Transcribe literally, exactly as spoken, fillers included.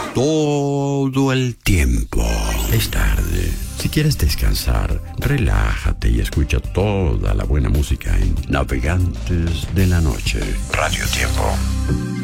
todo el tiempo. Es tarde. Si quieres descansar, relájate y escucha toda la buena música en Navegantes de la Noche. Radio Tiempo.